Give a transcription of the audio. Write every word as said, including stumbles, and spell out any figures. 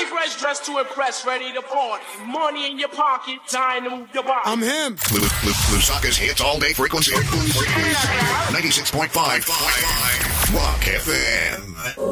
fresh, dressed to impress, ready to party. Money in your pocket, time to move your body. I'm him. Lusaka's hits all day frequency. ninety-six point five Rock F M.